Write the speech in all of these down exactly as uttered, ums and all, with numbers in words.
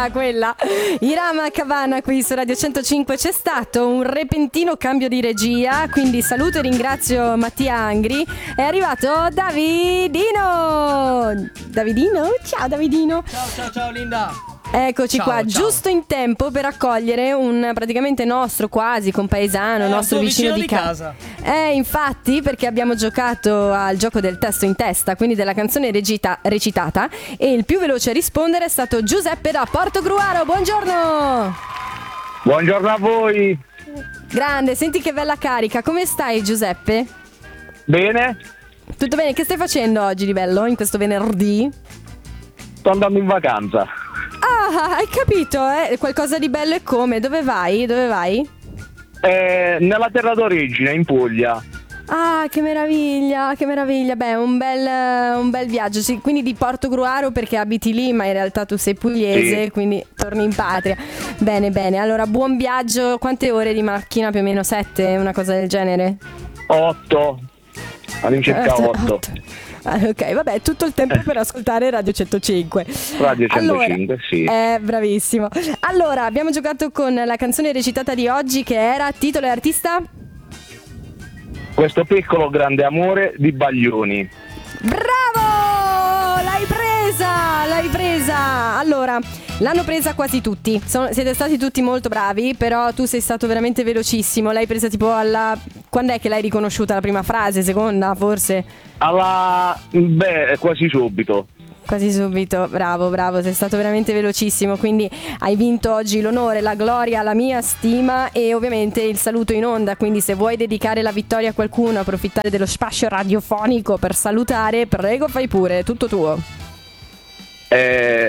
quella, quella. Irama Cavana qui su Radio centocinque. C'è stato un repentino cambio di regia, quindi saluto e ringrazio Mattia Angri. È arrivato Davidino. Davidino? Ciao Davidino. Ciao ciao ciao Linda. Eccoci ciao, qua, ciao. giusto in tempo per accogliere un praticamente nostro quasi compaesano, eh, nostro vicino, vicino di casa. casa. Eh, infatti, perché abbiamo giocato al gioco del testo in testa, quindi della canzone recita- recitata, e il più veloce a rispondere è stato Giuseppe da Portogruaro. Buongiorno! Buongiorno a voi. Grande, senti che bella carica. Come stai, Giuseppe? Bene. Tutto bene? Che stai facendo oggi di bello, in questo venerdì? Sto andando in vacanza. Ah, hai capito, eh? Qualcosa di bello e come? Dove vai? Dove vai? Eh, nella terra d'origine, in Puglia. Ah, che meraviglia, che meraviglia. Beh, un bel, un bel viaggio. Sì, quindi di Portogruaro perché abiti lì, ma in realtà tu sei pugliese, sì. Quindi torni in patria. Bene, bene. Allora, buon viaggio. Quante ore di macchina? Più o meno sette? Una cosa del genere? Otto. All'incirca otto. Ah, ok, vabbè, tutto il tempo per ascoltare Radio centocinque. Radio centocinque, allora, sì. Eh, bravissimo. Allora, abbiamo giocato con la canzone recitata di oggi che era titolo e artista? Questo piccolo grande amore di Baglioni. Bravo! L'hai presa! L'hai presa! Allora, l'hanno presa quasi tutti. Sono, siete stati tutti molto bravi, però tu sei stato veramente velocissimo. L'hai presa tipo alla... Quando è che l'hai riconosciuta? La prima frase? Seconda, forse? Alla... beh, quasi subito. Quasi subito, bravo, bravo, sei stato veramente velocissimo, quindi hai vinto oggi l'onore, la gloria, la mia stima e ovviamente il saluto in onda, quindi se vuoi dedicare la vittoria a qualcuno, approfittare dello spazio radiofonico per salutare, prego fai pure, è tutto tuo. Eh,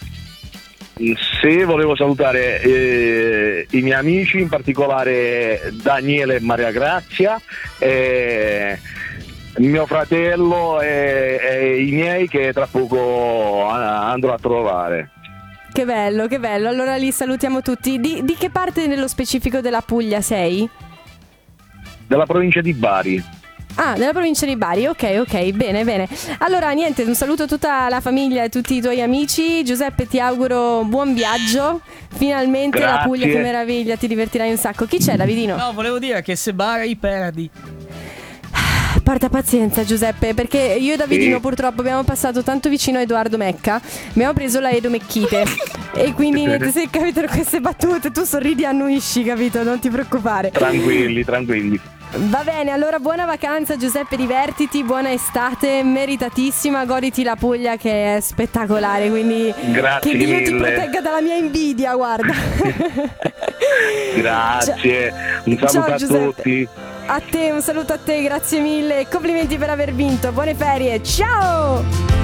se volevo salutare eh, i miei amici, in particolare Daniele e Maria Grazia, eh, mio fratello e, e i miei che tra poco andrò a trovare. Che bello, che bello. Allora li salutiamo tutti. Di, di che parte nello specifico della Puglia sei? Della provincia di Bari. Ah, della provincia di Bari, ok, ok, bene, bene. Allora, niente, un saluto a tutta la famiglia e a tutti i tuoi amici. Giuseppe, ti auguro buon viaggio. Finalmente Grazie. La Puglia, che meraviglia, ti divertirai un sacco. Chi c'è, Davidino? No, volevo dire che se Bari perdi. Porta pazienza Giuseppe, perché io e Davidino sì. purtroppo abbiamo passato tanto vicino a Edoardo Mecca. Abbiamo preso la Edomecchite e quindi niente, se capitano queste battute tu sorridi e annuisci, capito? Non ti preoccupare. Tranquilli, tranquilli. Va bene, allora buona vacanza Giuseppe, divertiti, buona estate, meritatissima, goditi la Puglia che è spettacolare, quindi grazie che Dio mille. ti protegga dalla mia invidia, guarda. Grazie, un saluto Ciao, a Giuseppe. tutti. A te, un saluto a te, grazie mille, complimenti per aver vinto, buone ferie, ciao!